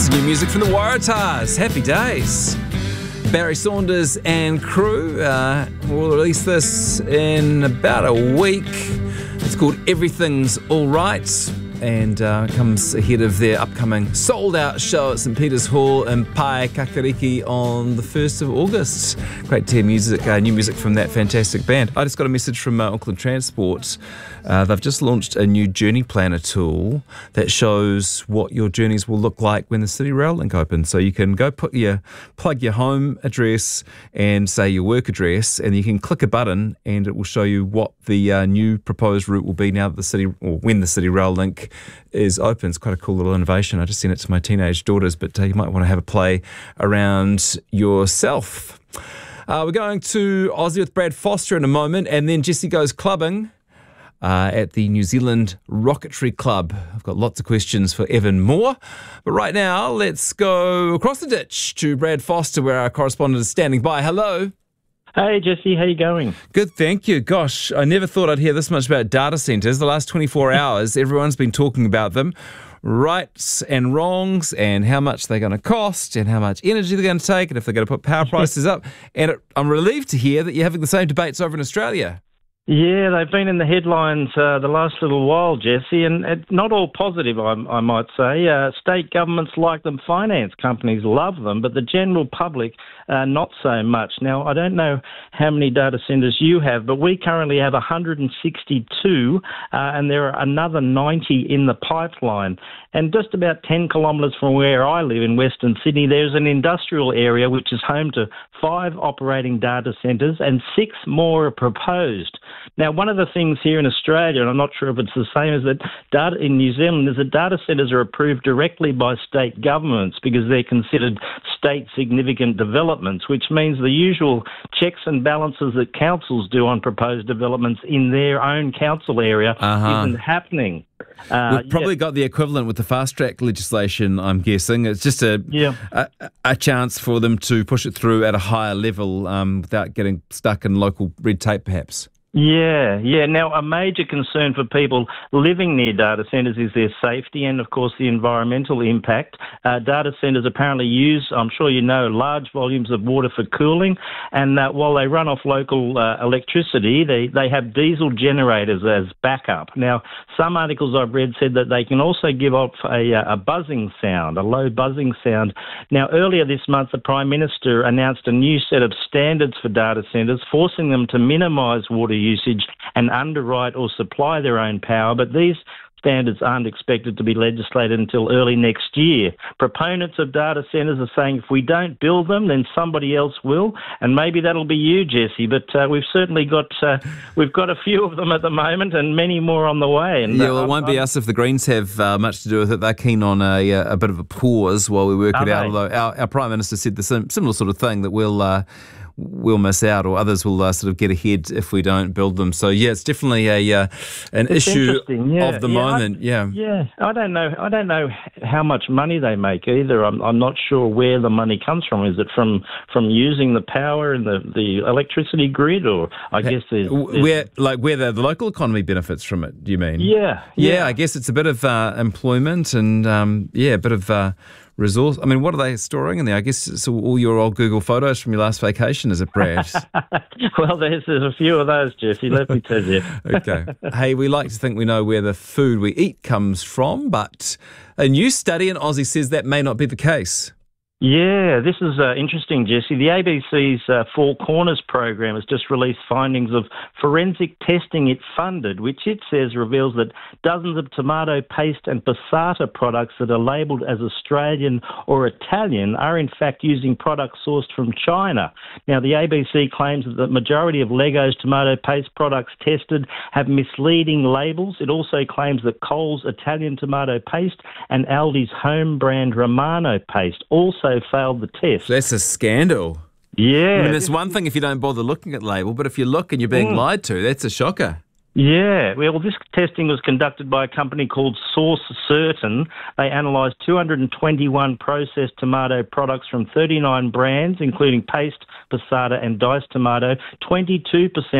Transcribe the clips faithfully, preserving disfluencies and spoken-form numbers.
This is new music from the Waratahs. Happy days. Barry Saunders and crew uh, will release this in about a week. It's called Everything's All Right, and uh, comes ahead of their upcoming sold-out show at St Peter's Hall in Pai Kakariki on the first of August. Great to hear music, uh, new music from that fantastic band. I just got a message from uh, Auckland Transport. Uh, they've just launched a new journey planner tool that shows what your journeys will look like when the City Rail Link opens. So you can go put your plug your home address and say your work address, and you can click a button and it will show you what the uh, new proposed route will be now that the city, or when the City Rail Link is open. It's quite a cool little innovation. I just sent it to my teenage daughters, but uh, you might want to have a play around yourself. Uh, we're going to Aussie with Brad Foster in a moment, and then Jesse goes clubbing Uh, at the New Zealand Rocketry Club. I've got lots of questions for Evan Moore. But right now, let's go across the ditch to Brad Foster, where our correspondent is standing by. Hello. Hey, Jesse. How you going? Good, thank you. Gosh, I never thought I'd hear this much about data centres. The last twenty-four hours, everyone's been talking about them. Rights and wrongs, and how much they're going to cost, and how much energy they're going to take, and if they're going to put power prices up. And it, I'm relieved to hear that you're having the same debates over in Australia. Yeah, they've been in the headlines uh, the last little while, Jesse, and it, not all positive, I, I might say. Uh, state governments like them, finance companies love them, but the general public, uh, not so much. Now, I don't know how many data centres you have, but we currently have one hundred sixty-two, uh, and there are another ninety in the pipeline. And just about ten kilometres from where I live in Western Sydney, there's an industrial area which is home to five operating data centres, and six more are proposed. Now, one of the things here in Australia, and I'm not sure if it's the same as that data in New Zealand, is that data centres are approved directly by state governments because they're considered state significant developments, which means the usual checks and balances that councils do on proposed developments in their own council area uh-huh. isn't happening. Uh, We've probably yeah. got the equivalent with the fast-track legislation, I'm guessing. It's just a, yeah. a a chance for them to push it through at a higher level um, without getting stuck in local red tape, perhaps. Yeah, yeah. Now, a major concern for people living near data centres is their safety and, of course, the environmental impact. Uh, data centres apparently use, I'm sure you know, large volumes of water for cooling, and uh, while they run off local uh, electricity, they, they have diesel generators as backup. Now, some articles I've read said that they can also give off a, a buzzing sound, a low buzzing sound. Now, earlier this month, the Prime Minister announced a new set of standards for data centres, forcing them to minimise water use usage and underwrite or supply their own power, but these standards aren't expected to be legislated until early next year. Proponents of data centres are saying if we don't build them, then somebody else will, and maybe that'll be you, Jesse. But uh, we've certainly got uh, we've got a few of them at the moment, and many more on the way. And, yeah, well, uh, it won't be us if the Greens have uh, much to do with it. They're keen on a, a bit of a pause while we work it out. Although our, our Prime Minister said the sim- similar sort of thing, that we'll. Uh, we'll miss out, or others will uh, sort of get ahead if we don't build them. So yeah, it's definitely a uh, an it's issue yeah. of the yeah, moment. I, yeah, yeah. I don't know. I don't know how much money they make either. I'm, I'm not sure where the money comes from. Is it from from using the power in the, the electricity grid, or I guess there's, there's where like where the, the local economy benefits from it? Do you mean? Yeah, yeah. yeah I guess it's a bit of uh, employment and um, yeah, a bit of. Uh, Resource. I mean, what are they storing in there? I guess it's all your old Google photos from your last vacation, is it, Brad? Well, there's, there's a few of those, Jesse, let me tell you. Okay. Hey, we like to think we know where the food we eat comes from, but a new study in Aussie says that may not be the case. Yeah, this is uh, interesting, Jesse. The A B C's uh, Four Corners program has just released findings of forensic testing it funded, which it says reveals that dozens of tomato paste and passata products that are labelled as Australian or Italian are in fact using products sourced from China. Now, the A B C claims that the majority of Lego's tomato paste products tested have misleading labels. It also claims that Coles Italian tomato paste and Aldi's home brand Romano paste also failed the test. That's a scandal. Yeah. I mean, it's one thing if you don't bother looking at the label, but if you look and you're being mm. lied to, that's a shocker. Yeah, well, this testing was conducted by a company called Source Certain. They analysed two hundred twenty-one processed tomato products from thirty-nine brands, including paste, passata and diced tomato. twenty-two percent of the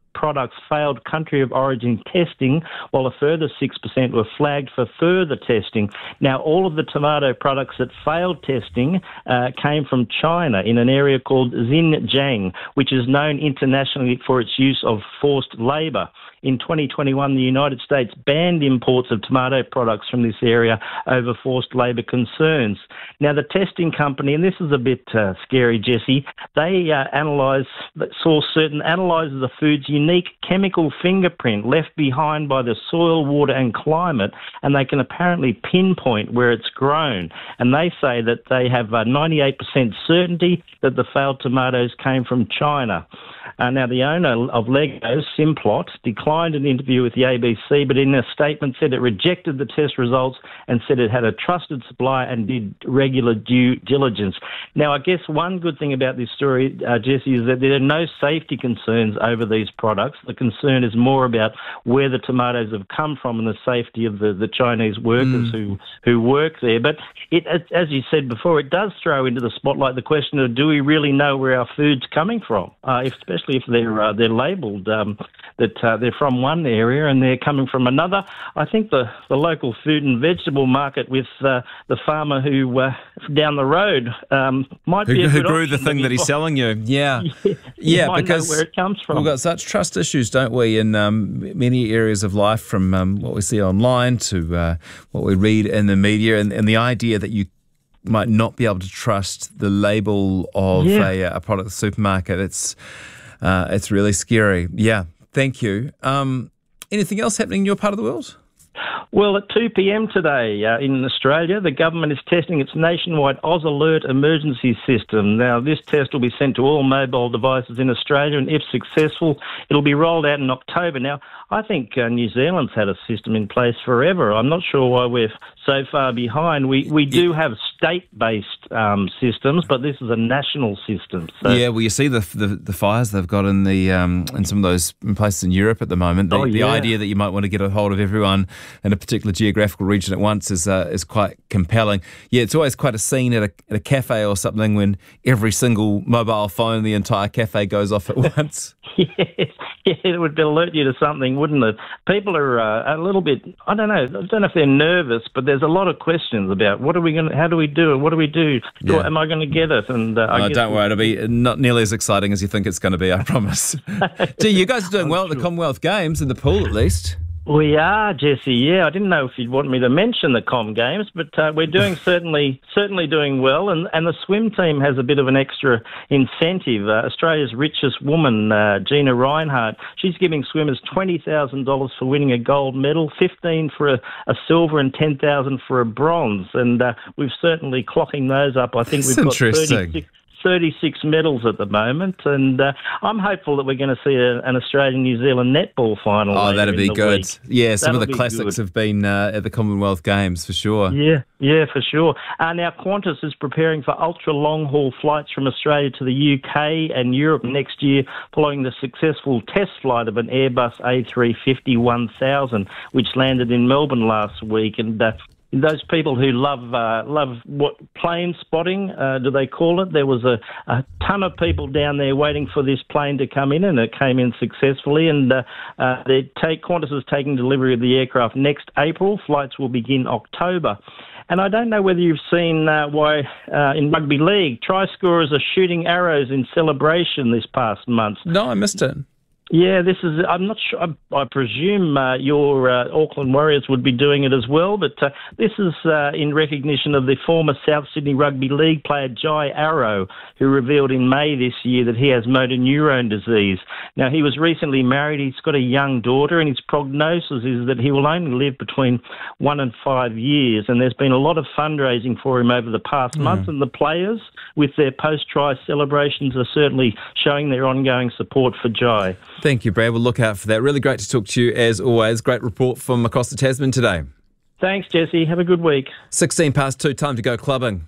products failed country of origin testing, while a further six percent were flagged for further testing. Now, all of the tomato products that failed testing uh, came from China in an area called Xinjiang, which is known internationally for its use of forced labour. In twenty twenty-one, the United States banned imports of tomato products from this area over forced labour concerns. Now, the testing company, and this is a bit uh, scary, Jesse, they uh, analysed, saw certain analyses of the food's unique chemical fingerprint left behind by the soil, water and climate, and they can apparently pinpoint where it's grown. And they say that they have uh, ninety-eight percent certainty that the failed tomatoes came from China. Uh, now, the owner of Lego, Simplot, declined an interview with the A B C, but in a statement said it rejected the test results and said it had a trusted supplier and did regular due diligence. Now, I guess one good thing about this story, uh, Jesse, is that there are no safety concerns over these products. The concern is more about where the tomatoes have come from and the safety of the, the Chinese workers mm. who, who work there. But it, as you said before, it does throw into the spotlight the question of, do we really know where our food's coming from, uh, if, especially if they're uh, they're labelled um, that uh, they're from one area and they're coming from another. I think the, the local food and vegetable market with uh, the farmer who uh, down the road um, might who, be a who good grew the thing that he's selling you. Yeah, yeah, yeah because know where it comes from. We've got such trust issues, don't we, in um, many areas of life, from um, what we see online to uh, what we read in the media, and, and the idea that you might not be able to trust the label of yeah. a, a product at the supermarket. It's uh, it's really scary. Yeah, thank you. Um, anything else happening in your part of the world? Well, at two p.m. today uh, in Australia, the government is testing its nationwide Oz Alert emergency system. Now, this test will be sent to all mobile devices in Australia, and if successful, it'll be rolled out in October. Now, I think uh, New Zealand's had a system in place forever. I'm not sure why we're so far behind. We we do have state-based um, systems, but this is a national system. So. Yeah, well, you see the, the the fires they've got in the um, in some of those places in Europe at the moment. The, oh, yeah. the idea that you might want to get a hold of everyone in a particular geographical region at once is uh, is quite compelling. Yeah, it's always quite a scene at a, at a cafe or something when every single mobile phone in the entire cafe goes off at once. Yes, yeah, it would alert you to something, wouldn't it? People are uh, a little bit, I don't know, I don't know if they're nervous, but there's a lot of questions about what are we going to, how do we do it? What do we do? do yeah. Am I going to get it? And uh, I oh, guess don't worry, it'll be not nearly as exciting as you think it's going to be, I promise. Gee, you guys are doing well sure. at the Commonwealth Games, in the pool at least. We are, Jesse. Yeah, I didn't know if you'd want me to mention the Com Games, but uh, we're doing certainly certainly doing well, and, and the swim team has a bit of an extra incentive. Uh, Australia's richest woman, uh, Gina Reinhardt, she's giving swimmers twenty thousand dollars for winning a gold medal, fifteen for a, a silver, and ten thousand dollars for a bronze. And uh, we've certainly clocking those up. I think That's we've got interesting. thirty-six thirty-six medals at the moment, and uh, I'm hopeful that we're going to see a, an Australian-New Zealand netball final. Oh, that'd be good. Week. Yeah, some That'll of the classics good. have been uh, at the Commonwealth Games, for sure. Yeah, yeah, for sure. Uh, now, Qantas is preparing for ultra-long-haul flights from Australia to the U K and Europe next year, following the successful test flight of an Airbus A three fifty one thousand, which landed in Melbourne last week. And uh, those people who love uh, love what plane spotting, uh, do they call it? There was a, a ton of people down there waiting for this plane to come in, and it came in successfully. And uh, uh, they take Qantas is taking delivery of the aircraft next April. Flights will begin October. And I don't know whether you've seen uh, why uh, in rugby league, try scorers are shooting arrows in celebration this past month. No, I missed it. Yeah, this is, I'm not sure, I, I presume uh, your uh, Auckland Warriors would be doing it as well, but uh, this is uh, in recognition of the former South Sydney Rugby League player Jai Arrow, who revealed in May this year that he has motor neurone disease. Now, he was recently married, he's got a young daughter, and his prognosis is that he will only live between one and five years, and there's been a lot of fundraising for him over the past mm. month, and the players, with their post-try celebrations, are certainly showing their ongoing support for Jai. Thank you, Brad. We'll look out for that. Really great to talk to you as always. Great report from across the Tasman today. Thanks, Jesse. Have a good week. sixteen past two, time to go clubbing.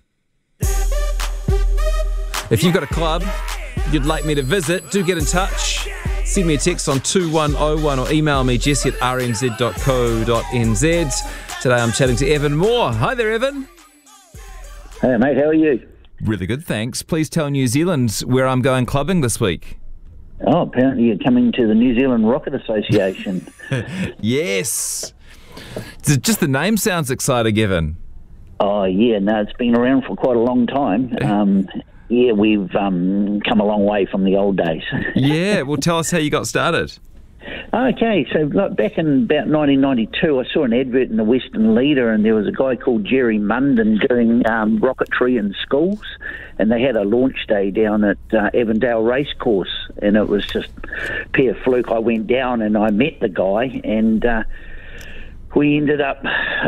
If you've got a club you'd like me to visit, do get in touch. Send me a text on two one oh one or email me, jesse at r n z dot co dot n z. Today I'm chatting to Evan Moore. Hi there, Evan. Hey, mate. How are you? Really good, thanks. Please tell New Zealand where I'm going clubbing this week. Oh, apparently you're coming to the New Zealand Rocket Association. Yes. Just the name sounds exciting, Evan. Oh, yeah, no, it's been around for quite a long time. Um, yeah, we've um, come a long way from the old days. Yeah, well, tell us how you got started. Okay, so like, back in about nineteen ninety-two, I saw an advert in the Western Leader, and there was a guy called Jerry Munden doing um, rocketry in schools, and they had a launch day down at uh, Avondale Racecourse, and it was just pure fluke. I went down and I met the guy, and uh, we ended up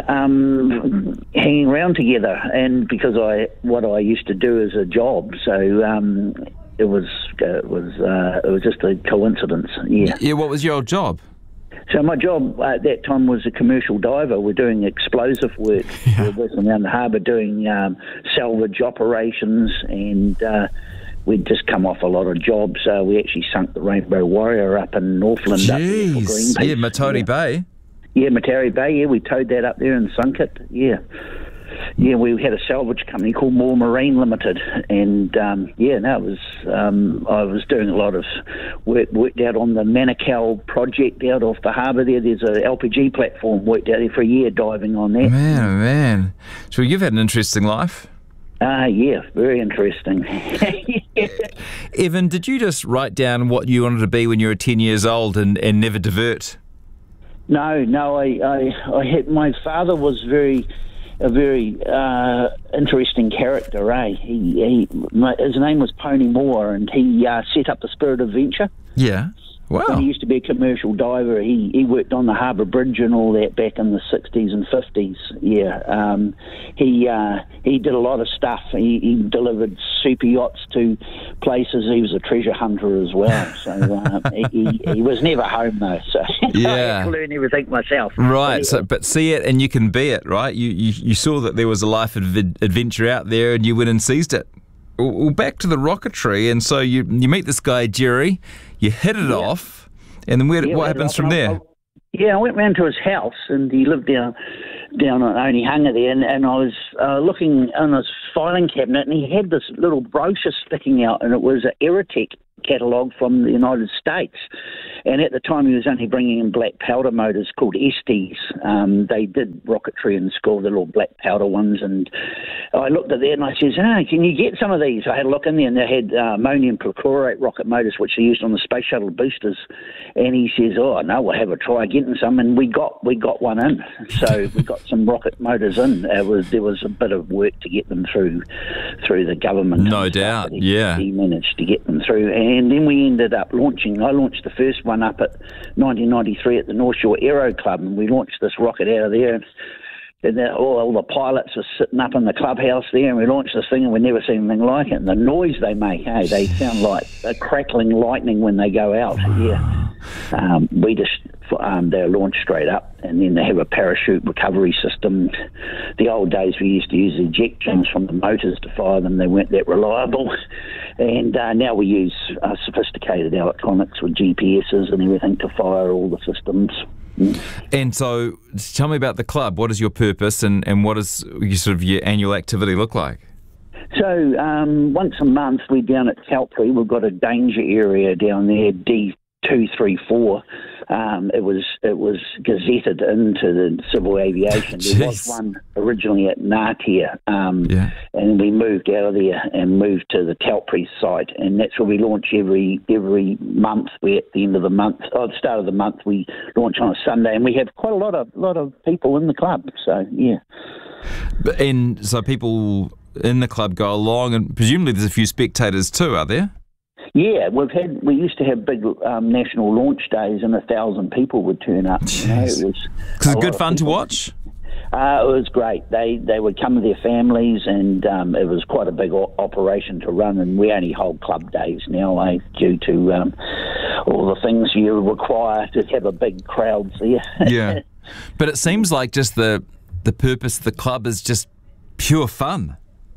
um, hanging around together, and because I what I used to do as a job, so. Um, It was it was uh, it was just a coincidence. Yeah. Yeah. What was your old job? So my job at that time was a commercial diver. We're doing explosive work. Yeah. We're working around the harbour doing um, salvage operations, and uh, we'd just come off a lot of jobs. Uh, we actually sunk the Rainbow Warrior up in Northland. Up there for Jeez. Greenpeace. Yeah, Matari yeah. Bay. Yeah, Matari Bay. Yeah, we towed that up there and sunk it. Yeah. Yeah, we had a salvage company called Moore Marine Limited, and um, yeah, no, it was um, I was doing a lot of work, worked out on the Manukau project out off the harbour there. There's a L P G platform, worked out there for a year diving on that. Man, oh man. So you've had an interesting life. Ah, uh, yeah, very interesting. Yeah. Evan, did you just write down what you wanted to be when you were ten years old and, and never divert? No, no, I, I, I had, my father was very... a very uh, interesting character, eh? He, he, my, his name was Pony Moore, and he uh, set up the Spirit of Venture. Yeah. Wow. When he used to be a commercial diver. He, he worked on the Harbour Bridge and all that back in the sixties and fifties. Yeah, um, he uh, he did a lot of stuff. He, he delivered super yachts to places. He was a treasure hunter as well. So uh, he, he was never home though. So Yeah. I had to learn everything myself. Right. But, So, but see it and you can be it. Right. You you, you saw that there was a life adv- adventure out there, and you went and seized it. Well, back to the rocketry, and so you you meet this guy Jerry, you hit it Yeah. off, and then where, Yeah, what happens from I, there? I, yeah, I went round to his house, and he lived down down on Onehunga there, and, and I was uh, looking in his filing cabinet, and he had this little brochure sticking out, and it was an Aerotech catalogue from the United States. And at the time, he was only bringing in black powder motors called Estes. Um, they did rocketry in school, the little black powder ones. And I looked at that and I says, ah, can you get some of these? I had a look in there, and they had uh, ammonium perchlorate rocket motors, which are used on the space shuttle boosters. And he says, oh, no, we'll have a try getting some. And we got we got one in. So we got some rocket motors in. It was, there was a bit of work to get them through through the government. No doubt, he, yeah. He managed to get them through. And then we ended up launching. I launched the first one up at nineteen ninety-three at the North Shore Aero Club, and we launched this rocket out of there. And, and the, all, all the pilots were sitting up in the clubhouse there, and we launched this thing, and we'd never seen anything like it. And the noise they make, hey, they sound like a crackling lightning when they go out. Yeah, um, we just um, they're launched straight up, and then they have a parachute recovery system. The old days we used to use ejections from the motors to fire them. They weren't that reliable. And uh, now we use uh, sophisticated electronics with G P S's and everything to fire all the systems. Mm. And so, tell me about the club. What is your purpose, and, and what does your, sort of your annual activity look like? So um, once a month, we're down at Telpri. We've got a danger area down there, D two three four. Um, it was it was gazetted into the civil aviation. There was one originally at Ngatea, um, yeah. and we moved out of there and moved to the Telpri site, and that's where we launch every every month. We at the end of the month, or the start of the month, we launch on a Sunday, and we have quite a lot of lot of people in the club. So yeah, and so people in the club go along, and presumably there's a few spectators too, are there? Yeah, we've had. We used to have big um, national launch days, and a thousand people would turn up. You know, it was Is it good fun to watch? Uh, it was great. They they would come with their families, and um, it was quite a big o- operation to run. And we only hold club days now, eh, due to um, all the things you require to have a big crowd there. Yeah, but it seems like just the the purpose of the club is just pure fun.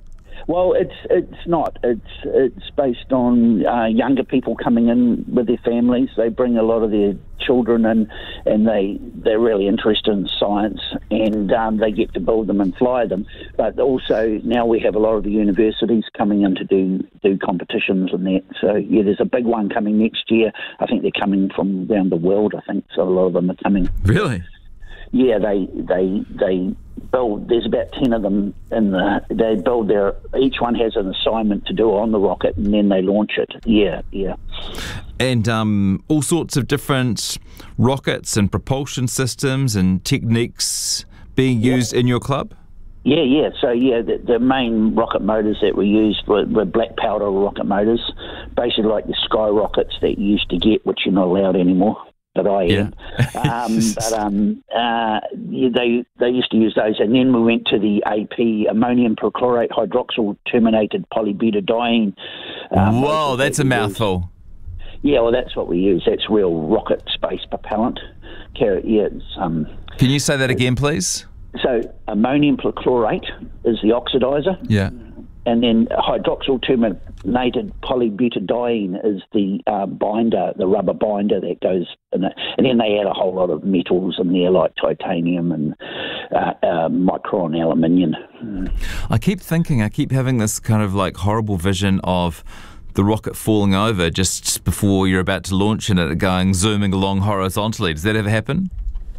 Well, it's it's not. It's it's based on uh, younger people coming in with their families. They bring a lot of their children in, and they they're really interested in science, and um, they get to build them and fly them. But also now we have a lot of the universities coming in to do do competitions and that. So yeah, there's a big one coming next year. I think they're coming from around the world. I think so. A lot of them are coming. Really? Yeah, they they they build. There's about ten of them in the. They build their. Each one has an assignment to do on the rocket, and then they launch it. Yeah, yeah. And um, all sorts of different rockets and propulsion systems and techniques being used yeah. in your club. Yeah, yeah. So yeah, the, the main rocket motors that were used were, were black powder rocket motors, basically like the sky rockets that you used to get, which you're not allowed anymore. But I am. Yeah. um, but um, uh, yeah, they they used to use those, and then we went to the A P, ammonium perchlorate hydroxyl terminated polybutadiene. Um, Whoa, that's that a mouthful. Use. Yeah, well, that's what we use. That's real rocket space propellant. Yeah, it's, um, Can you say that again, please? So ammonium perchlorate is the oxidizer. Yeah. And then hydroxyl terminated polybutadiene is the uh, binder, the rubber binder that goes in it. And then they add a whole lot of metals in there, like titanium and uh, uh, micron aluminium. I keep thinking, I keep having this kind of like horrible vision of the rocket falling over just before you're about to launch and it going zooming along horizontally. Does that ever happen?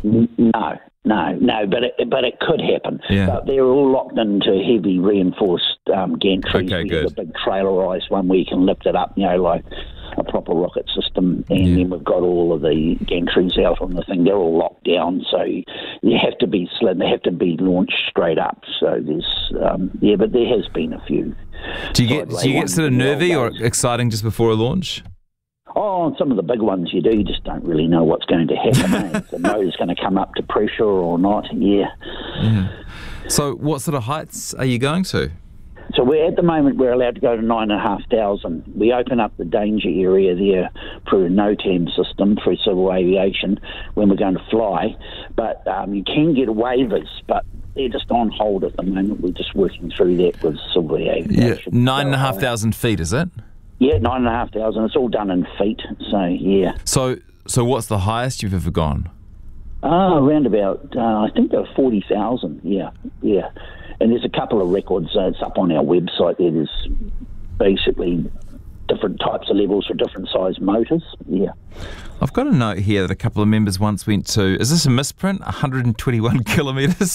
No. No, no, but it, but it could happen. Yeah. But they're all locked into heavy reinforced um, gantries. Okay, we good. have a big trailerised one where you can lift it up, you know, like a proper rocket system. And yeah. then we've got all of the gantries out on the thing. They're all locked down, so you have to be slid. They have to be launched straight up. So there's, um, yeah, but there has been a few. Do you get do you get sort of nervy or exciting just before a launch? Oh, on some of the big ones you do. You just don't really know what's going to happen. eh? If the motor's going to come up to pressure or not. Yeah. yeah. So what sort of heights are you going to? So we're at the moment we're allowed to go to nine and a half thousand. We open up the danger area there through a NOTAM system through civil aviation when we're going to fly. But um, you can get waivers, but they're just on hold at the moment. We're just working through that with civil aviation. Yeah, nine and a half thousand feet, is it? Yeah, nine and a half thousand. It's all done in feet. So yeah. So so what's the highest you've ever gone? Ah, around about uh, I think there were forty thousand. Yeah, yeah. And there's a couple of records. Uh, it's up on our website. There. There's basically different types of levels for different size motors. Yeah. I've got a note here that a couple of members once went to. Is this a misprint? one hundred twenty-one kilometres.